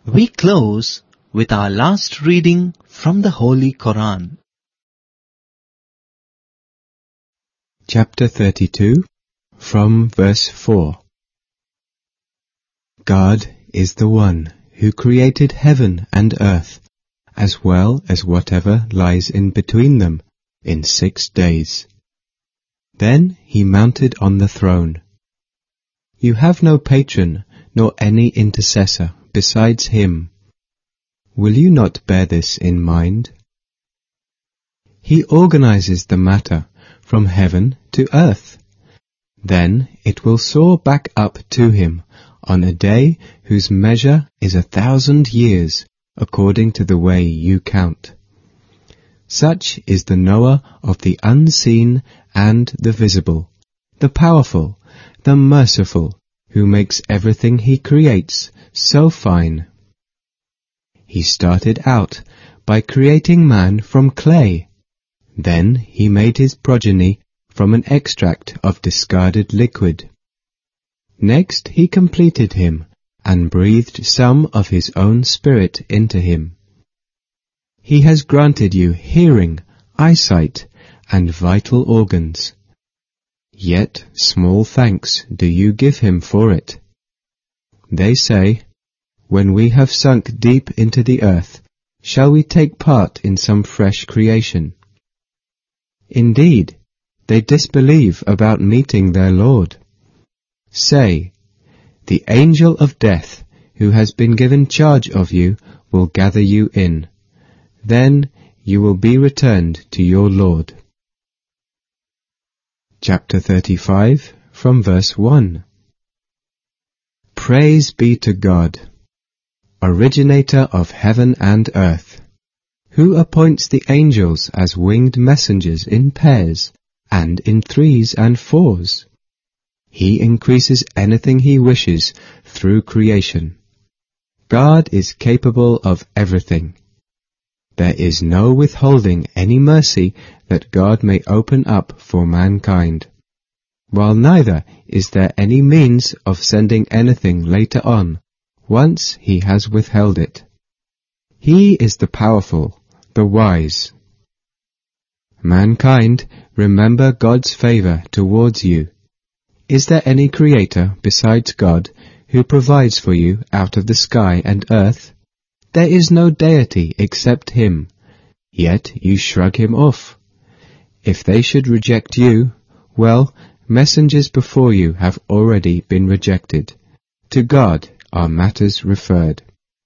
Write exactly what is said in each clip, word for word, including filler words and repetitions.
We close with our last reading from the Holy Quran. Chapter thirty-two, from verse four. God is the one who created heaven and earth, as well as whatever lies in between them, in six days. Then he mounted on the throne. You have no patron, nor any intercessor besides him. Will you not bear this in mind? He organizes the matter from heaven to earth. Then it will soar back up to him on a day whose measure is a thousand years, according to the way you count. Such is the knower of the unseen and the visible, the powerful, the merciful, who makes everything he creates so fine. He started out by creating man from clay. Then he made his progeny from an extract of discarded liquid. Next he completed him and breathed some of his own spirit into him. He has granted you hearing, eyesight, and vital organs. Yet small thanks do you give him for it. They say, when we have sunk deep into the earth, shall we take part in some fresh creation? Indeed, they disbelieve about meeting their Lord. Say, the angel of death, who has been given charge of you, will gather you in. Then you will be returned to your Lord. Chapter thirty-five, from verse one. Praise be to God, originator of heaven and earth, who appoints the angels as winged messengers in pairs and in threes and fours. He increases anything he wishes through creation. God is capable of everything. There is no withholding any mercy that God may open up for mankind, while neither is there any means of sending anything later on, once he has withheld it. He is the powerful, the wise. Mankind, remember God's favor towards you. Is there any creator besides God who provides for you out of the sky and earth? There is no deity except him, yet you shrug him off. If they should reject you, well, messengers before you have already been rejected. To God are matters referred.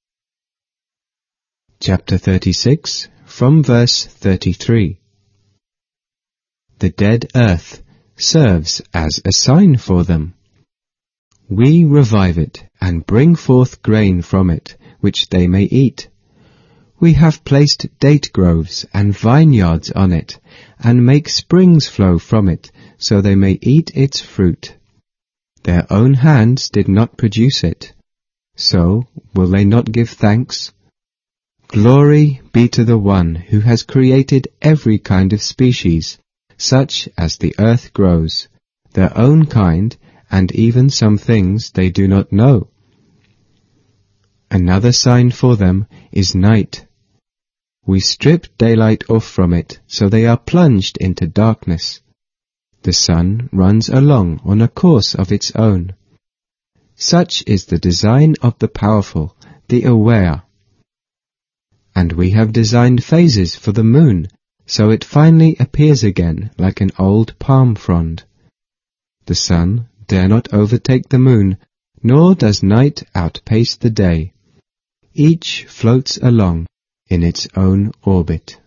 Chapter thirty-six, from verse thirty-three. The dead earth serves as a sign for them. We revive it and bring forth grain from it, which they may eat. We have placed date groves and vineyards on it, and make springs flow from it, so they may eat its fruit. Their own hands did not produce it. So will they not give thanks? Glory be to the one who has created every kind of species, such as the earth grows, their own kind, and even some things they do not know. Another sign for them is night. We strip daylight off from it, so they are plunged into darkness. The sun runs along on a course of its own. Such is the design of the powerful, the aware. And we have designed phases for the moon, so it finally appears again like an old palm frond. The sun dare not overtake the moon, nor does night outpace the day. Each floats along in its own orbit.